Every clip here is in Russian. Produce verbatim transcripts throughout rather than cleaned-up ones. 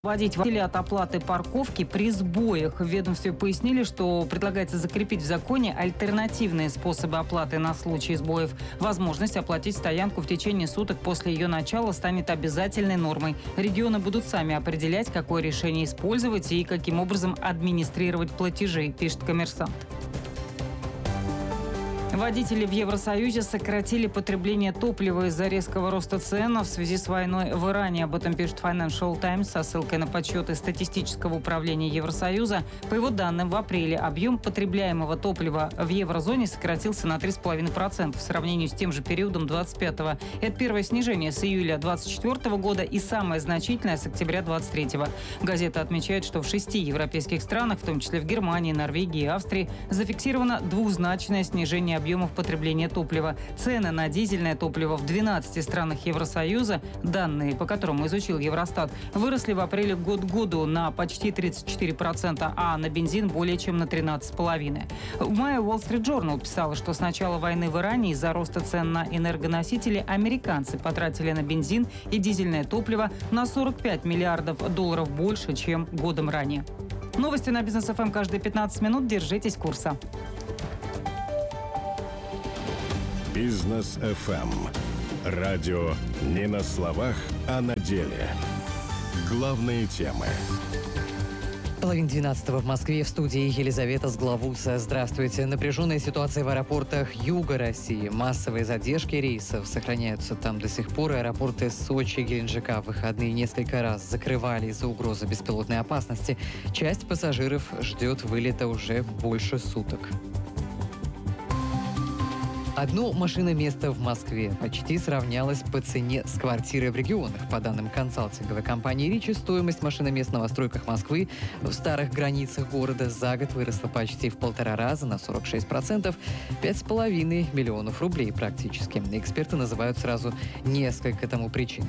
Вводить водителей от оплаты парковки при сбоях. В ведомстве пояснили, что предлагается закрепить в законе альтернативные способы оплаты на случай сбоев. Возможность оплатить стоянку в течение суток после ее начала станет обязательной нормой. Регионы будут сами определять, какое решение использовать и каким образом администрировать платежи, пишет «Коммерсант». Водители в Евросоюзе сократили потребление топлива из-за резкого роста цен в связи с войной в Иране. Об этом пишет Financial Times со ссылкой на подсчеты статистического управления Евросоюза. По его данным, в апреле объем потребляемого топлива в еврозоне сократился на три целых пять десятых процента в сравнении с тем же периодом двадцать пятого. Это первое снижение с июля двадцать четвёртого года и самое значительное с октября двадцать третьего. Газета отмечает, что в шести европейских странах, в том числе в Германии, Норвегии и Австрии, зафиксировано двузначное снижение объемов потребления топлива. Цены на дизельное топливо в двенадцати странах Евросоюза, данные по которым изучил Евростат, выросли в апреле год к году на почти тридцать четыре процента, а на бензин более чем на тринадцать целых пять десятых процента. В мае Wall Street Journal писала, что с начала войны в Иране из-за роста цен на энергоносители американцы потратили на бензин и дизельное топливо на сорок пять миллиардов долларов больше, чем годом ранее. Новости на Бизнес эф эм каждые пятнадцать минут. Держитесь курса. Бизнес эф эм. Радио не на словах, а на деле. Главные темы. Половина двенадцатого в Москве. В студии Елизавета Сглавуса. Здравствуйте. Напряженная ситуация в аэропортах юга России. Массовые задержки рейсов сохраняются там до сих пор. Аэропорты Сочи и Геленджика в выходные несколько раз закрывали из-за угрозы беспилотной опасности. Часть пассажиров ждет вылета уже больше суток. Одно машиноместо в Москве почти сравнялось по цене с квартирой в регионах. По данным консалтинговой компании «Ричи», стоимость машиномест в новостройках Москвы в старых границах города за год выросла почти в полтора раза, на сорок шесть процентов, пять с половиной миллионов рублей практически. Эксперты называют сразу несколько тому причин.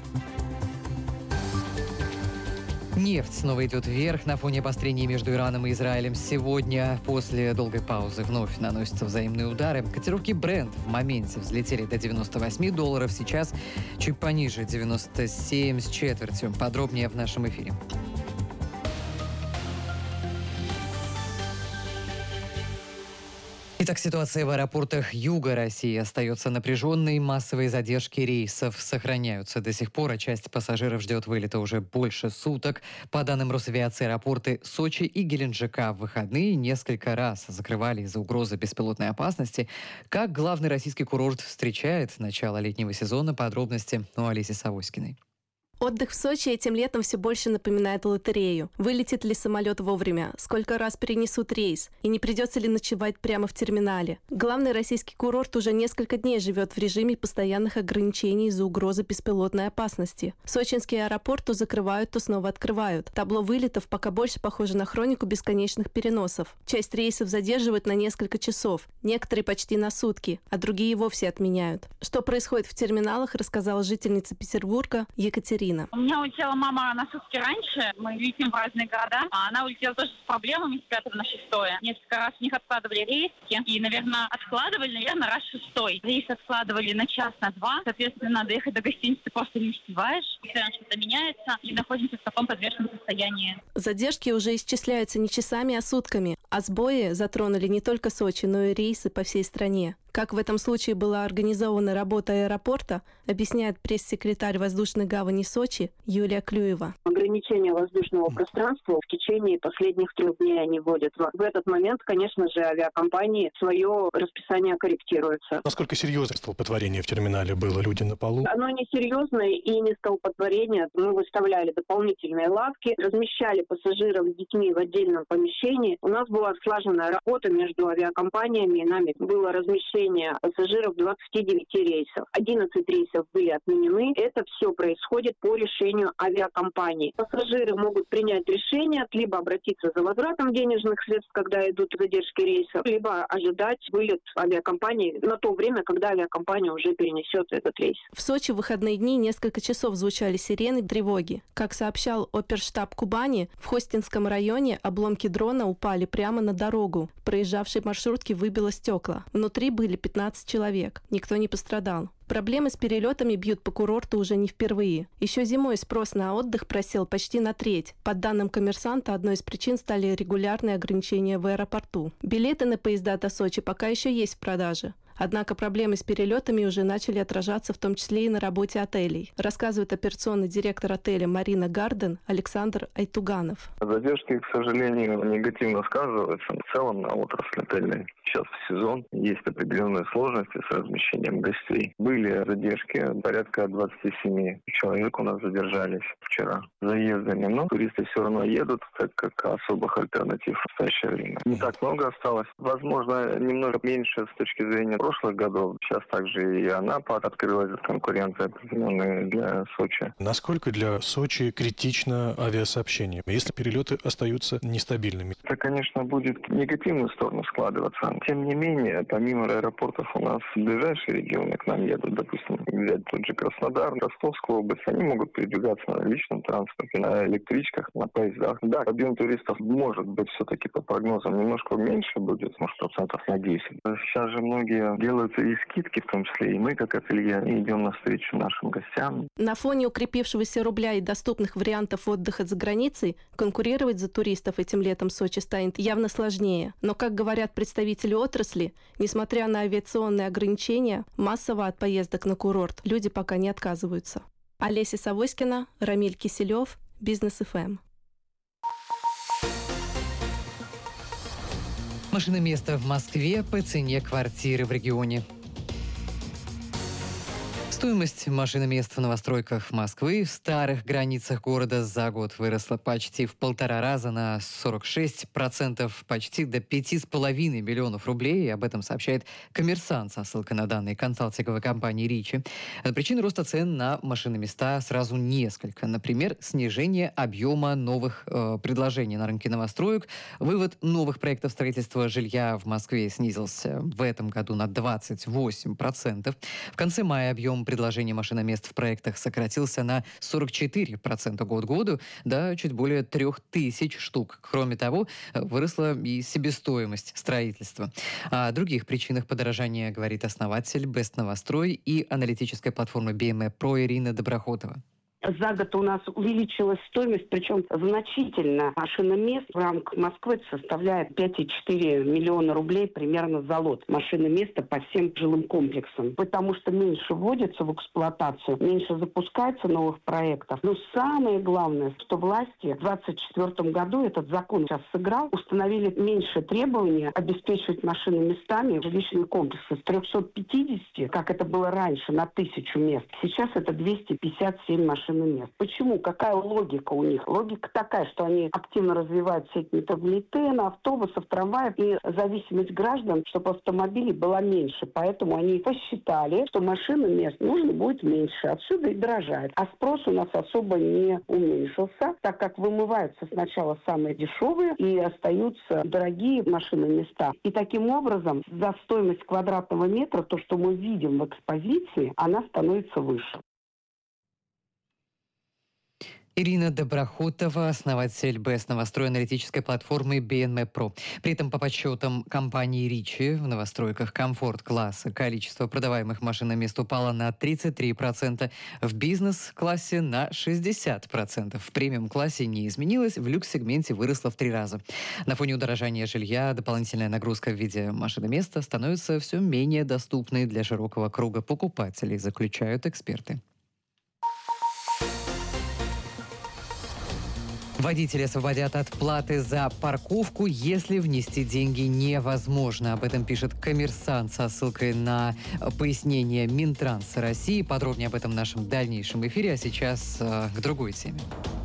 Нефть снова идет вверх на фоне обострения между Ираном и Израилем. Сегодня, после долгой паузы, вновь наносятся взаимные удары. Котировки Brent в моменте взлетели до девяноста восьми долларов. Сейчас чуть пониже, девяносто семь с четвертью. Подробнее в нашем эфире. Итак, ситуация в аэропортах юга России остается напряженной. Массовые задержки рейсов сохраняются до сих пор, а часть пассажиров ждет вылета уже больше суток. По данным Росавиации, аэропорты Сочи и Геленджика в выходные несколько раз закрывали из-за угрозы беспилотной опасности. Как главный российский курорт встречает начало летнего сезона? Подробности у Олеси Савоськиной. Отдых в Сочи этим летом все больше напоминает лотерею. Вылетит ли самолет вовремя? Сколько раз перенесут рейс? И не придется ли ночевать прямо в терминале? Главный российский курорт уже несколько дней живет в режиме постоянных ограничений из-за угрозы беспилотной опасности. Сочинский аэропорт то закрывают, то снова открывают. Табло вылетов пока больше похоже на хронику бесконечных переносов. Часть рейсов задерживают на несколько часов, некоторые почти на сутки, а другие вовсе отменяют. Что происходит в терминалах, рассказала жительница Петербурга Екатерина. У меня улетела мама на сутки раньше, мы летим в разные города, а она улетела тоже с проблемами с пятого на шестое. Несколько раз у них откладывали рейсы, и, наверное, откладывали, наверное, раз шестой. Рейс откладывали на час, на два, соответственно, доехать до гостиницы просто не успеваешь, постоянно что-то меняется, и находимся в таком подвешенном состоянии. Задержки уже исчисляются не часами, а сутками, а сбои затронули не только Сочи, но и рейсы по всей стране. Как в этом случае была организована работа аэропорта, объясняет пресс-секретарь воздушной гавани Сочи Юлия Клюева. Ограничение воздушного пространства в течение последних трех дней они вводят. В этот момент, конечно же, авиакомпании свое расписание корректируется. Насколько серьезно столпотворение в терминале было? Люди на полу? Оно не серьезное и не столпотворение. Мы выставляли дополнительные лавки, размещали пассажиров с детьми в отдельном помещении. У нас была слаженная работа между авиакомпаниями и нами. Было размещение пассажиров двадцати девяти рейсов. одиннадцать рейсов были отменены. Это все происходит по решению авиакомпании. Пассажиры могут принять решение, либо обратиться за возвратом денежных средств, когда идут задержки рейсов, либо ожидать вылет авиакомпании на то время, когда авиакомпания уже перенесет этот рейс. В Сочи в выходные дни несколько часов звучали сирены тревоги. Как сообщал оперштаб Кубани, в Хостинском районе обломки дрона упали прямо на дорогу. Проезжавшей маршрутки выбило стекла. Внутри были пятнадцать человек. Никто не пострадал. Проблемы с перелетами бьют по курорту уже не впервые. Еще зимой спрос на отдых просел почти на треть. По данным «Коммерсанта», одной из причин стали регулярные ограничения в аэропорту. Билеты на поезда до Сочи пока еще есть в продаже. Однако проблемы с перелетами уже начали отражаться в том числе и на работе отелей, рассказывает операционный директор отеля «Марина Гарден» Александр Айтуганов. Задержки, к сожалению, негативно сказываются в целом на отрасли отельной. Сейчас в сезон есть определенные сложности с размещением гостей. Были задержки, порядка двадцать семь человек у нас задержались вчера заездами. Но туристы все равно едут, так как особых альтернатив в настоящее время не так много осталось. Возможно, немного меньше с точки зрения прошлых годов. Сейчас также и Анапа открылась конкуренция определенная для Сочи. Насколько для Сочи критично авиасообщение, если перелеты остаются нестабильными? Это, конечно, будет в негативную сторону складываться. Тем не менее, помимо аэропортов у нас ближайшие регионы к нам едут, допустим, взять тот же Краснодар, Ростовскую область, они могут передвигаться на личном транспорте, на электричках, на поездах. Да, объем туристов может быть все-таки по прогнозам немножко меньше будет, может, процентов на десять. Сейчас же многие делаются и скидки, в том числе и мы, как ателье, идем навстречу нашим гостям. На фоне укрепившегося рубля и доступных вариантов отдыха за границей конкурировать за туристов этим летом Сочи станет явно сложнее. Но, как говорят представители отрасли, несмотря на авиационные ограничения, массово от поездок на курорт люди пока не отказываются. Олеся Савоськина, Рамиль Киселев, Бизнес эф эм. Машиноместо в Москве по цене квартиры в регионе. Стоимость машиномест в новостройках Москвы в старых границах города за год выросла почти в полтора раза, на сорок шесть процентов, почти до пяти с половиной миллионов рублей. Об этом сообщает «Коммерсант» со ссылкой на данные консалтинговой компании «Ричи». Причин роста цен на машиноместа сразу несколько. Например, снижение объема новых э, предложений на рынке новостроек. Вывод новых проектов строительства жилья в Москве снизился в этом году на двадцать восемь процентов. В конце мая объем предложение машиномест в проектах сократился на сорок четыре процента год к году, до чуть более трех тысяч штук. Кроме того, выросла и себестоимость строительства. О других причинах подорожания говорит основатель Best Новострой и аналитической платформы би эм и про Ирина Доброхотова. За год у нас увеличилась стоимость, причем значительно. Машиномест в рамках Москвы составляет пять целых четыре миллиона рублей примерно за лот машиноместа по всем жилым комплексам. Потому что меньше вводится в эксплуатацию, меньше запускается новых проектов. Но самое главное, что власти в двадцать четвёртом году этот закон сейчас сыграл, установили меньше требований обеспечивать машиноместами жилищные комплексы с трёхсот пятидесяти, как это было раньше, на тысячу мест. Сейчас это двести пятьдесят семь машин. Мест. Почему? Какая логика у них? Логика такая, что они активно развивают сеть метрополитена, автобусов, трамваев, и зависимость граждан, чтобы автомобилей была меньше. Поэтому они посчитали, что машин мест нужно будет меньше. Отсюда и дорожает. А спрос у нас особо не уменьшился, так как вымываются сначала самые дешевые и остаются дорогие машины места. И таким образом за стоимость квадратного метра, то, что мы видим в экспозиции, она становится выше. Ирина Доброхотова, основатель Best Новострой аналитической платформы би эм и про. При этом по подсчетам компании «Ричи» в новостройках комфорт-класса количество продаваемых машиномест упало на тридцать три процента, в бизнес-классе на шестьдесят процентов. В премиум-классе не изменилось, в люкс-сегменте выросло в три раза. На фоне удорожания жилья дополнительная нагрузка в виде машиноместа становится все менее доступной для широкого круга покупателей, заключают эксперты. Водители освободят от платы за парковку, если внести деньги невозможно. Об этом пишет «Коммерсант» со ссылкой на пояснение Минтранса России. Подробнее об этом в нашем дальнейшем эфире. А сейчас э, к другой теме.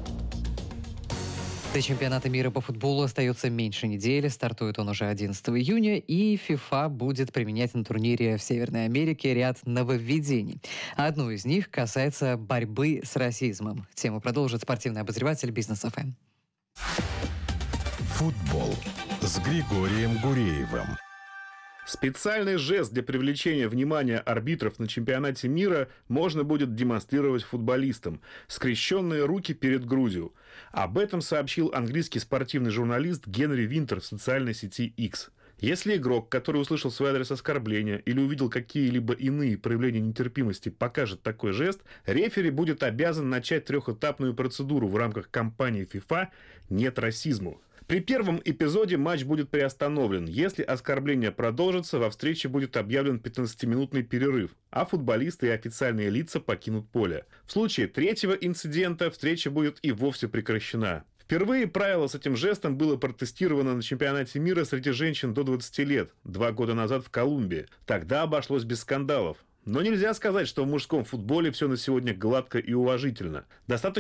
До чемпионата мира по футболу остается меньше недели. Стартует он уже одиннадцатого июня, и ФИФА будет применять на турнире в Северной Америке ряд нововведений. Одно из них касается борьбы с расизмом. Тему продолжит спортивный обозреватель Бизнес эф эм. Футбол с Григорием Гуреевым. Специальный жест для привлечения внимания арбитров на чемпионате мира можно будет демонстрировать футболистам. Скрещенные руки перед грудью. Об этом сообщил английский спортивный журналист Генри Винтер в социальной сети X. Если игрок, который услышал в свой адрес оскорбления или увидел какие-либо иные проявления нетерпимости, покажет такой жест, рефери будет обязан начать трехэтапную процедуру в рамках кампании FIFA «Нет расизму». При первом эпизоде матч будет приостановлен. Если оскорбление продолжится, во встрече будет объявлен пятнадцатиминутный перерыв, а футболисты и официальные лица покинут поле. В случае третьего инцидента встреча будет и вовсе прекращена. Впервые правило с этим жестом было протестировано на чемпионате мира среди женщин до двадцати лет, два года назад в Колумбии. Тогда обошлось без скандалов. Но нельзя сказать, что в мужском футболе все на сегодня гладко и уважительно. Достаточно